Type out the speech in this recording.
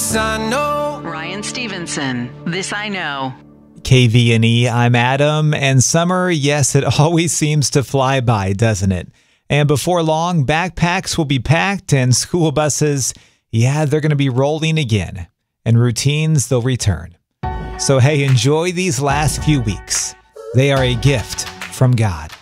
This I know. Ryan Stevenson, This I Know. KVNE, I'm Adam, and summer, yes, it always seems to fly by, doesn't it? And before long, backpacks will be packed and school buses, yeah, they're going to be rolling again. And routines, they'll return. So hey, enjoy these last few weeks. They are a gift from God.